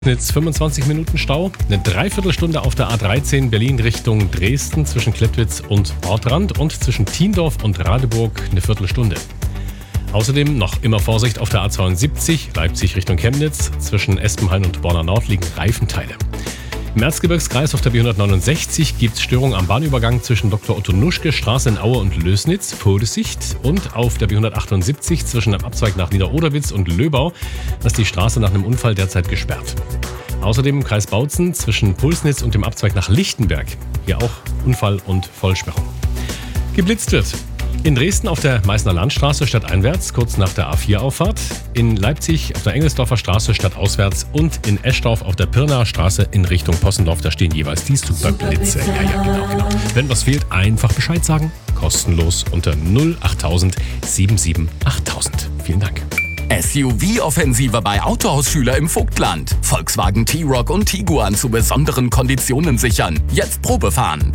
Jetzt 25 Minuten Stau, eine Dreiviertelstunde auf der A13 Berlin Richtung Dresden zwischen Klettwitz und Ortrand und zwischen Thiendorf und Radeburg eine Viertelstunde. Außerdem noch immer Vorsicht auf der A72 Leipzig Richtung Chemnitz. Zwischen Espenhain und Borna Nord liegen Reifenteile. Im Erzgebirgskreis auf der B169 gibt es Störungen am Bahnübergang zwischen Dr. Otto Nuschke Straße in Aue und Lößnitz, Vorsicht. Und auf der B178 zwischen dem Abzweig nach Niederoderwitz und Löbau ist die Straße nach einem Unfall derzeit gesperrt. Außerdem im Kreis Bautzen zwischen Pulsnitz und dem Abzweig nach Lichtenberg. Hier auch Unfall und Vollsperrung. Geblitzt wird. In Dresden auf der Meißner Landstraße stadteinwärts, kurz nach der A4-Auffahrt. In Leipzig auf der Engelsdorfer Straße stadtauswärts und in Eschdorf auf der Pirnaer Straße in Richtung Possendorf. Da stehen jeweils die Superblitze. Ja, genau. Wenn was fehlt, einfach Bescheid sagen. Kostenlos unter 08000 77 8000. Vielen Dank. SUV-Offensive bei Autohausschüler im Vogtland. Volkswagen T-Roc und Tiguan zu besonderen Konditionen sichern. Jetzt Probe fahren.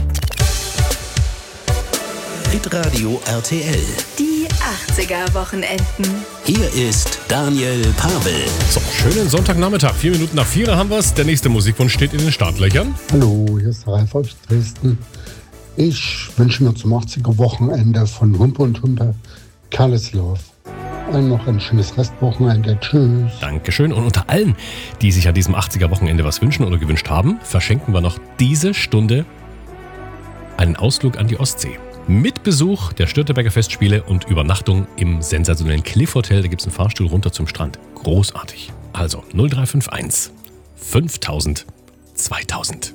Hitradio RTL. Die 80er-Wochenenden. Hier ist Daniel Pavel. So, schönen Sonntagnachmittag. 4 Minuten nach 4 haben wir es. Der nächste Musikwunsch steht in den Startlöchern. Hallo, hier ist Ralf aus Dresden. Ich wünsche mir zum 80er-Wochenende von Humpe und Humpe Careless Love. Und noch ein schönes Restwochenende. Tschüss. Dankeschön. Und unter allen, die sich an diesem 80er-Wochenende was wünschen oder gewünscht haben, verschenken wir noch diese Stunde einen Ausflug an die Ostsee. Mit Besuch der Störtebeker Festspiele und Übernachtung im sensationellen Cliff Hotel. Da gibt es einen Fahrstuhl runter zum Strand. Großartig. Also 0351 5000 2000.